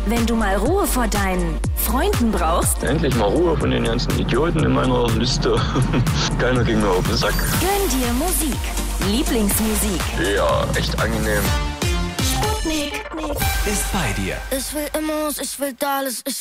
Wenn du mal Ruhe vor deinen Freunden brauchst, Endlich mal Ruhe von den ganzen Idioten in meiner Liste. Keiner ging mir auf den Sack. gönn dir Musik. Lieblingsmusik. Ja, echt angenehm. Sputnik. Ist bei dir. Ich will Immos, ich will alles, ich